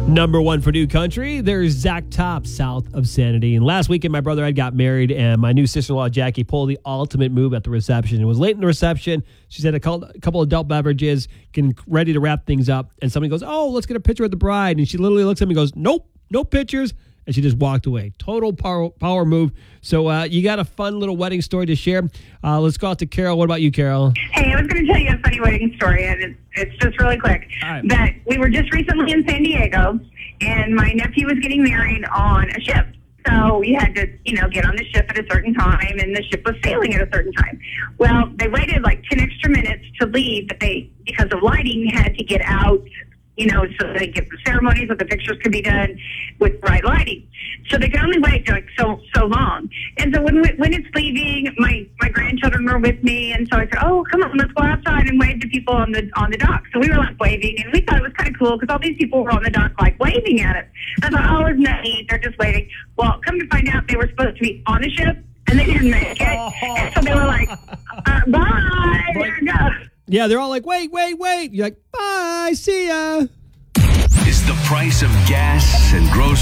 Number one for New Country, there's Zach Top, South of Sanity. And last weekend, my brother Ed got married, and my new sister-in-law, Jackie, pulled the ultimate move at the reception. It was late in the reception. She said a couple adult beverages, getting ready to wrap things up. And somebody goes, oh, let's get a picture of the bride. And she literally looks at me and goes, nope, no pictures. And she just walked away. Total power move. So you got a fun little wedding story to share. Let's go out to Carol. What about you, Carol? Hey, I was going to tell you a funny wedding story, and it's just really quick. Right. That we were just recently in San Diego, and my nephew was getting married on a ship. So we had to, get on the ship at a certain time, and the ship was sailing at a certain time. Well, they waited like 10 extra minutes to leave, but they, because of lighting, had to get out, so they get the ceremonies, so the pictures could be done with bright lighting. So they could only wait like so long. And so when it's leaving, my grandchildren were with me, and so I said, "Oh, come on, let's go outside and wave to people on the dock." So we were like waving, and we thought it was kind of cool because all these people were on the dock like waving at us. I thought, "Oh, isn't that neat? They're just waving." Well, come to find out, they were supposed to be on the ship, and they didn't make it. And so they were like, "Bye, there you go." Yeah, they're all like, wait. You're like, bye, see ya. Is the price of gas and groceries